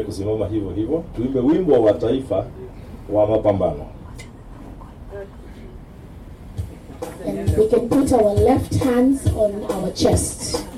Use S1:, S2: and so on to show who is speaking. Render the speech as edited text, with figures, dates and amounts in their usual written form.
S1: kusimama hivyo hivyo. Tuimbe wimbo wa taifa wa mapambano.
S2: And we can put our left hands on our chest.